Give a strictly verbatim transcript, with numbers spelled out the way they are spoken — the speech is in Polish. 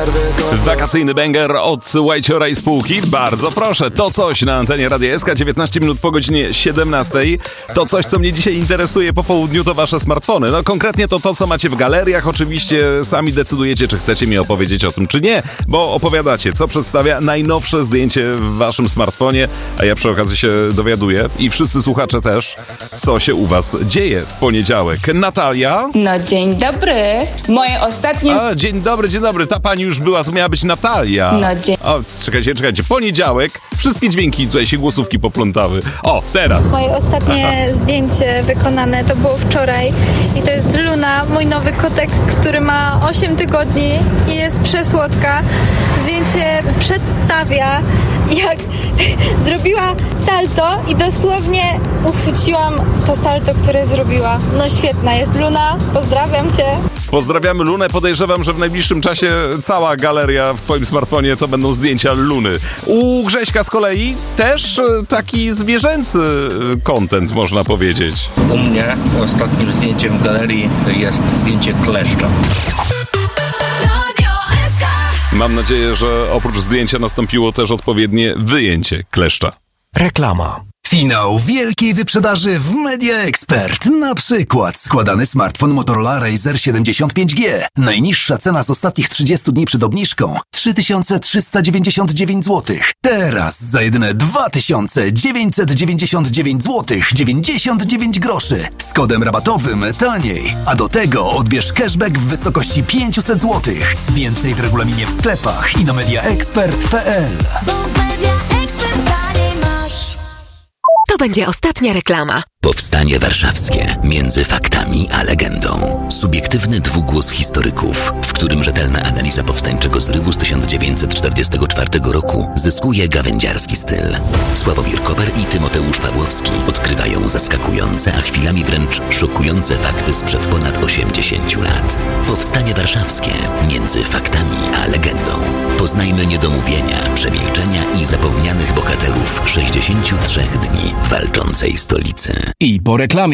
Wakacyjny banger od Łajciora i spółki. Bardzo proszę, to coś na antenie Radia S K, dziewiętnaście minut po godzinie siedemnastej. To coś, co mnie dzisiaj interesuje po południu, to wasze smartfony. No konkretnie to to, co macie w galeriach. Oczywiście sami decydujecie, czy chcecie mi opowiedzieć o tym, czy nie, bo opowiadacie, co przedstawia najnowsze zdjęcie w waszym smartfonie, a ja przy okazji się dowiaduję i wszyscy słuchacze też, co się u was dzieje w poniedziałek. Natalia? No dzień dobry. Moje ostatnie... A, dzień dobry, dzień dobry. Ta pani już była, tu miała być Natalia. No dzień... O, czekajcie, czekajcie. Poniedziałek. Wszystkie dźwięki tutaj się głosówki poplątały. O, teraz. Moje ostatnie zdjęcie wykonane to było wczoraj i to jest Luna, mój nowy kotek, który ma osiem tygodni i jest przesłodka. Zdjęcie przedstawia, jak zrobiła salto i dosłownie uchwyciłam to salto, które zrobiła. No świetna jest Luna, pozdrawiam cię. Pozdrawiamy Lunę. Podejrzewam, że w najbliższym czasie cała galeria w twoim smartfonie to będą zdjęcia Luny. U Grześka z kolei też taki zwierzęcy content, można powiedzieć. U mnie ostatnim zdjęciem w galerii jest zdjęcie kleszcza. Mam nadzieję, że oprócz zdjęcia nastąpiło też odpowiednie wyjęcie kleszcza. Reklama. Finał wielkiej wyprzedaży w Media Expert. Na przykład składany smartfon Motorola Razr siedemdziesiąt pięć G. Najniższa cena z ostatnich trzydziestu dni przed obniżką trzy tysiące trzysta dziewięćdziesiąt dziewięć złotych. Teraz za jedyne dwa tysiące dziewięćset dziewięćdziesiąt dziewięć złotych dziewięćdziesiąt dziewięć groszy. Z kodem rabatowym taniej. A do tego odbierz cashback w wysokości pięćset złotych. Więcej w regulaminie w sklepach i na mediaexpert kropka p l. To będzie ostatnia reklama. Powstanie warszawskie. Między faktami a legendą. Subiektywny dwugłos historyków, w którym rzetelna analiza powstańczego zrywu z tysiąc dziewięćset czterdziestego czwartego roku zyskuje gawędziarski styl. Sławomir Koper i Tymoteusz Pawłowski odkrywają zaskakujące, a chwilami wręcz szokujące fakty sprzed ponad osiemdziesięciu lat. Powstanie warszawskie. Między faktami a legendą. Poznajmy niedomówienia, przemilczenia i zapomnianych bohaterów sześćdziesięciu trzech dni walczącej stolicy. I po reklamie.